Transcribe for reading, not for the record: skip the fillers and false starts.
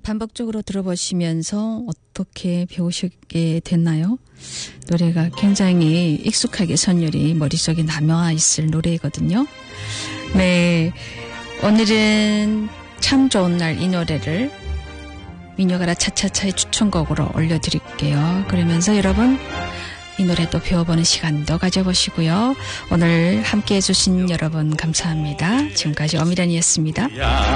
반복적으로 들어보시면서 어떻게 배우시게 됐나요? 노래가 굉장히 익숙하게 선율이 머릿속에 남아 있을 노래거든요. 네, 오늘은 참 좋은 날 이 노래를 민요가라 차차차의 추천곡으로 올려드릴게요. 그러면서 여러분 이 노래 또 배워보는 시간도 가져보시고요. 오늘 함께 해주신 여러분 감사합니다. 지금까지 어미란이었습니다.